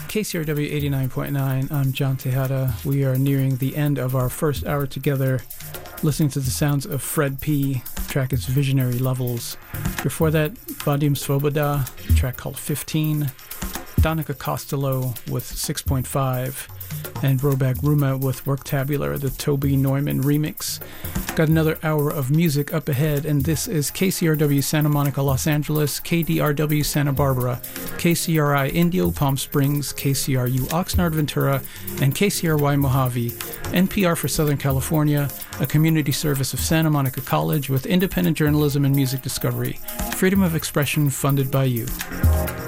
KCRW 89.9, I'm John Tejada. We are nearing the end of our first hour together, listening to the sounds of Fred P. The track is Visionary Levels. Before that, Vadim Svoboda, a track called 15. Danica Costello with 6.5. And Robag Ruma with Worktabular, the Toby Neumann remix. Got another hour of music up ahead, and this is KCRW Santa Monica, Los Angeles, KDRW Santa Barbara, KCRI Indio Palm Springs, KCRU Oxnard Ventura, and KCRY Mojave, NPR for Southern California, a community service of Santa Monica College with independent journalism and music discovery. Freedom of expression funded by you.